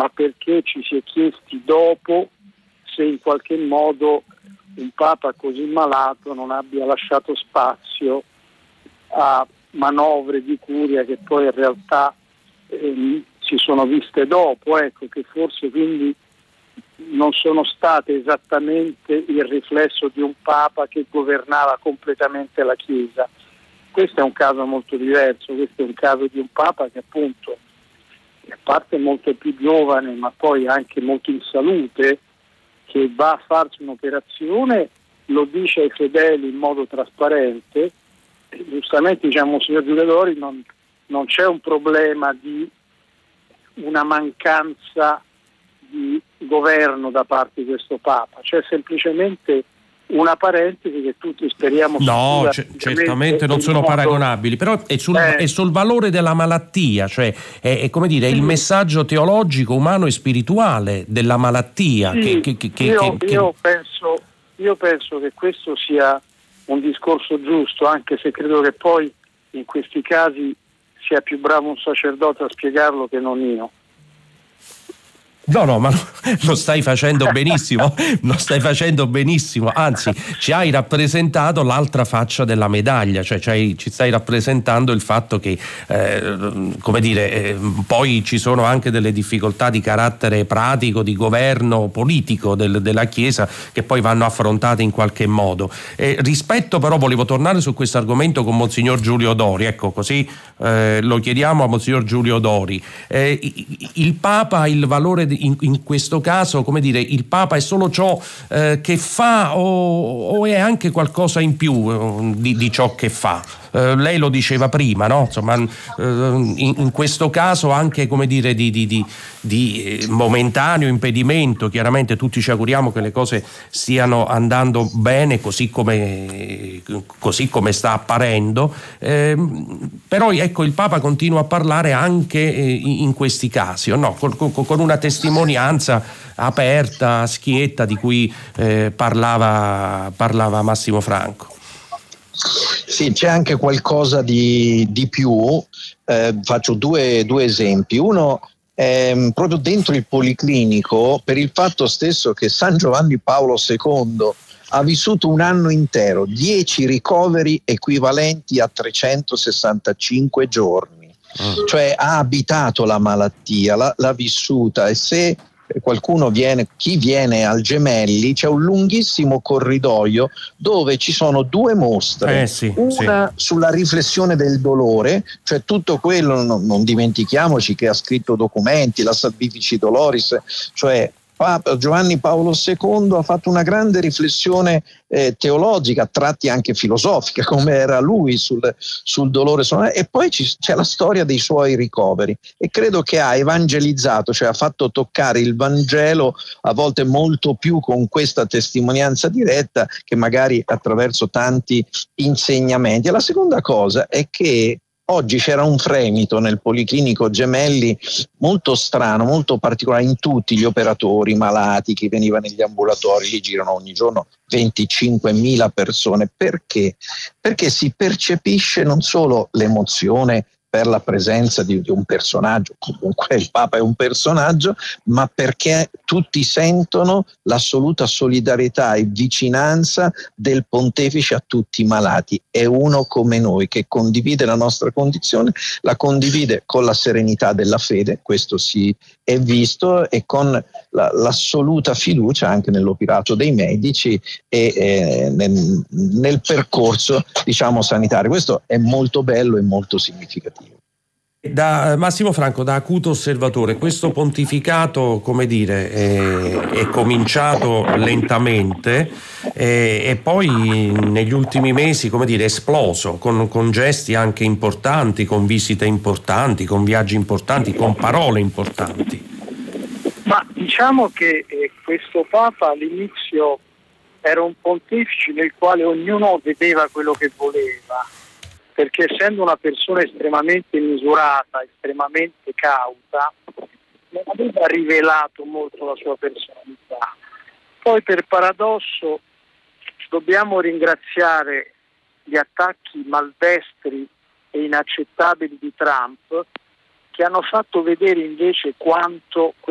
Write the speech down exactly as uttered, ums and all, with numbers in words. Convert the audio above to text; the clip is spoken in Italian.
ma perché ci si è chiesti dopo se in qualche modo un Papa così malato non abbia lasciato spazio a manovre di curia che poi in realtà eh, si sono viste dopo, ecco, che forse quindi non sono state esattamente il riflesso di un Papa che governava completamente la Chiesa. Questo è un caso molto diverso, questo è un caso di un Papa che appunto, a parte molto più giovane, ma poi anche molto in salute, che va a farsi un'operazione, lo dice ai fedeli in modo trasparente. E giustamente diciamo, signor Giulio Dori, non, non c'è un problema di una mancanza di governo da parte di questo Papa, c'è semplicemente una parentesi che tutti speriamo. No, c- certamente non sono modo... paragonabili, però è sul, eh. è sul valore della malattia, cioè è, è come dire, sì. il messaggio teologico, umano e spirituale della malattia. Sì, che, che, che, io, che, io, penso, io penso che questo sia un discorso giusto, anche se credo che poi in questi casi sia più bravo un sacerdote a spiegarlo che non io. No, no, ma lo stai facendo benissimo, lo stai facendo benissimo, anzi ci hai rappresentato l'altra faccia della medaglia, cioè ci, hai, ci stai rappresentando il fatto che, eh, come dire, eh, poi ci sono anche delle difficoltà di carattere pratico, di governo politico del, della Chiesa che poi vanno affrontate in qualche modo. Eh, rispetto però, volevo tornare su questo argomento con Monsignor Giulio Dori, ecco così eh, lo chiediamo a Monsignor Giulio Dori. Eh, il Papa ha il valore di In, in questo caso, come dire, il Papa è solo ciò eh, che fa o, o è anche qualcosa in più eh, di, di ciò che fa? Eh, lei lo diceva prima, no? Insomma, eh, in, in questo caso anche, come dire, di, di, di, di momentaneo impedimento. Chiaramente tutti ci auguriamo che le cose stiano andando bene così come, così come sta apparendo, eh, però ecco, il Papa continua a parlare anche in, in questi casi, o no? Con, con, con una testimonianza aperta, schietta, di cui eh, parlava, parlava Massimo Franco. Sì, c'è anche qualcosa di, di più. Eh, faccio due, due esempi. Uno è proprio dentro il Policlinico, per il fatto stesso che San Giovanni Paolo secondo ha vissuto un anno intero, dieci ricoveri equivalenti a trecentosessantacinque giorni. Mm. Cioè ha abitato la malattia, l'ha, l'ha vissuta, e se qualcuno viene, chi viene al Gemelli, c'è un lunghissimo corridoio dove ci sono due mostre, eh sì, una sì. sulla riflessione del dolore, cioè tutto quello, non, non dimentichiamoci che ha scritto documenti, la Salvifici Doloris, cioè Papa Giovanni Paolo secondo ha fatto una grande riflessione eh, teologica, a tratti anche filosofica, come era lui sul, sul dolore, e poi ci, c'è la storia dei suoi ricoveri, e credo che ha evangelizzato, cioè ha fatto toccare il Vangelo a volte molto più con questa testimonianza diretta che magari attraverso tanti insegnamenti. E la seconda cosa è che oggi c'era un fremito nel Policlinico Gemelli molto strano, molto particolare, in tutti gli operatori, malati, chi veniva negli ambulatori, lì girano ogni giorno venticinquemila persone. Perché? Perché si percepisce non solo l'emozione per la presenza di, di un personaggio, comunque il Papa è un personaggio, ma perché tutti sentono l'assoluta solidarietà e vicinanza del Pontefice a tutti i malati. È uno come noi che condivide la nostra condizione, la condivide con la serenità della fede, questo si è visto, e con la, l'assoluta fiducia anche nell'operato dei medici e eh, nel, nel percorso, diciamo, sanitario. Questo è molto bello e molto significativo. Da Massimo Franco, da acuto osservatore, questo pontificato, come dire, è, è cominciato lentamente e, e poi negli ultimi mesi, come dire, è esploso con, con gesti anche importanti, con visite importanti, con viaggi importanti, con parole importanti. Ma diciamo che eh, questo Papa all'inizio era un pontefice nel quale ognuno vedeva quello che voleva, perché essendo una persona estremamente misurata, estremamente cauta, non aveva rivelato molto la sua personalità. Poi per paradosso dobbiamo ringraziare gli attacchi maldestri e inaccettabili di Trump, che hanno fatto vedere invece quanto